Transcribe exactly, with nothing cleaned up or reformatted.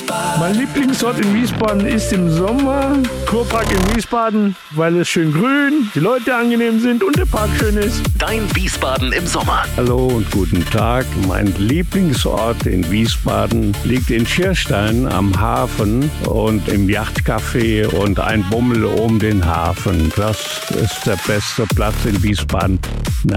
Mein Lieblingsort in Wiesbaden ist im Sommer Kurpark in Wiesbaden, weil es schön grün, die Leute angenehm sind und der Park schön ist. Dein Wiesbaden im Sommer. Hallo und guten Tag. Mein Lieblingsort in Wiesbaden liegt in Schierstein am Hafen und im Yachtcafé und ein Bummel um den Hafen. Das ist der beste Platz in Wiesbaden. Na,